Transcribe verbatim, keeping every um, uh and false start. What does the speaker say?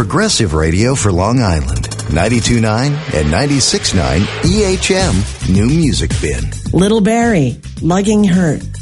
Progressive Radio for Long Island. ninety-two point nine and ninety-six point nine E H M New Music Bin. Little Barrie, Lugging Hurt.